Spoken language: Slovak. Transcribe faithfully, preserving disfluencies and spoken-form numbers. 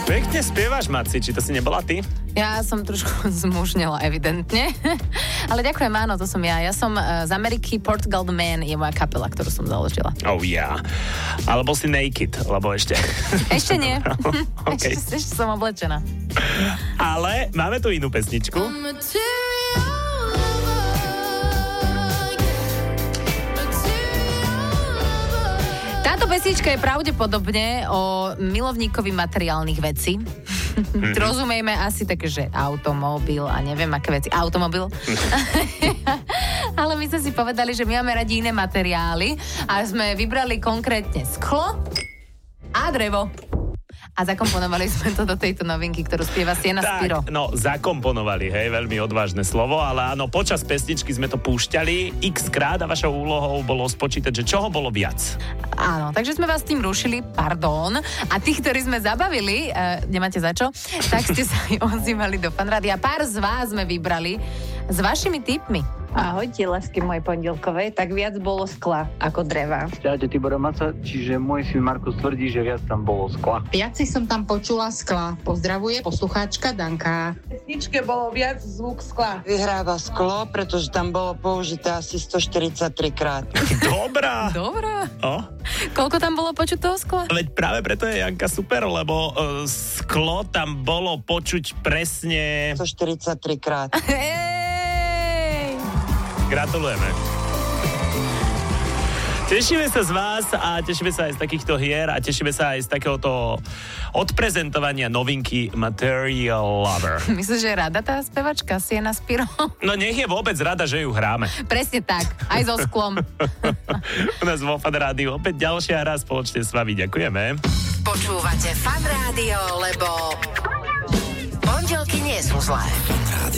Pekne spievaš, Maci, či to si nebola ty? Ja som trošku zmužnela, evidentne. Ale ďakujem, áno, to som ja. Ja som uh, z Ameriky, Portugal The Man je moja kapela, ktorú som založila. Oh yeah. Alebo si naked, lebo ešte... Ešte nie. Okay. ešte, ešte som oblečená. Ale máme tu inú pesničku. Táto pesnička je pravdepodobne o milovníkovi materiálnych vecí. Mm-hmm. Rozumejme asi také, že automobil a neviem aké veci. Automobil. Ale my sme si povedali, že my máme radi iné materiály a sme vybrali konkrétne sklo a drevo. A zakomponovali sme to do tejto novinky, ktorú spieva Siena Spiro. Tak, no, zakomponovali, hej, veľmi odvážne slovo, ale áno, počas pesničky sme to púšťali x krát a vašou úlohou bolo spočítať, že čoho bolo viac. Áno, takže sme vás tým rušili, pardon. A tých, ktorí sme zabavili, uh, nemáte za čo, tak ste sa aj ozývali do Fanrádia. Pár z vás sme vybrali s vašimi tipmi. Ahojte, lásky moje pondelkovej, tak viac bolo skla ako dreva. Čaute, Tibor Maca, čiže môj syn Markus tvrdí, že viac tam bolo skla. Viac som tam počula skla. Pozdravuje poslucháčka Danka. V pesničke bolo viac zvuk skla. Vyhráva sklo, pretože tam bolo použité asi stoštyridsaťtri krát. Dobrá. Dobrá. O? Koľko tam bolo počuť toho skla? Veď práve preto je Janka super, lebo uh, sklo tam bolo počuť presne... stoštyridsaťtri krát. Gratulujeme. Tešíme sa z vás a tešíme sa aj z takýchto hier a tešíme sa aj z takéhoto odprezentovania novinky Material Lover. Myslíš, že je rada tá spevačka Siena Spiro? No nech je vôbec rada, že ju hráme. Presne tak, aj so sklom. U nás vo Fan Rádiu opäť ďalšia hra spoločne s vami. Ďakujeme. Počúvate Fan Rádio, lebo pondelky nie sú zlé.